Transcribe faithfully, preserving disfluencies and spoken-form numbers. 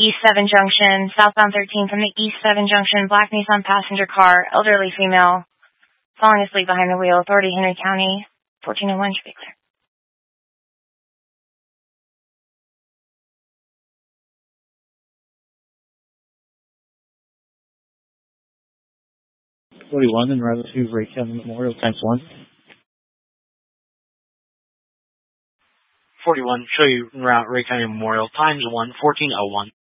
East seven Junction, southbound thirteen from the East seven Junction, black Nissan passenger car, elderly female, falling asleep behind the wheel, authority Henry County, fourteen oh one should be clear. forty-one and route to Ray County Memorial, times one. forty-one, show you route Ray County Memorial, times one, fourteen oh one.